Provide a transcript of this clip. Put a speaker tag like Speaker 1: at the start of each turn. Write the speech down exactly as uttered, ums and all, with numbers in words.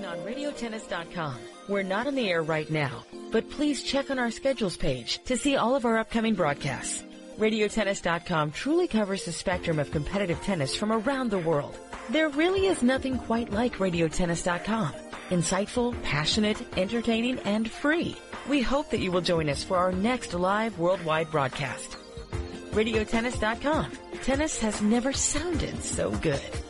Speaker 1: streaming on radio tennis dot com. We're not on the air right now, but please check on our schedules page to see all of our upcoming broadcasts. radio tennis dot com truly covers the spectrum of competitive tennis from around the world. There really is nothing quite like radio tennis dot com. Insightful, passionate, entertaining, and free. We hope that you will join us for our next live worldwide broadcast. radio tennis dot com. Tennis has never sounded so good.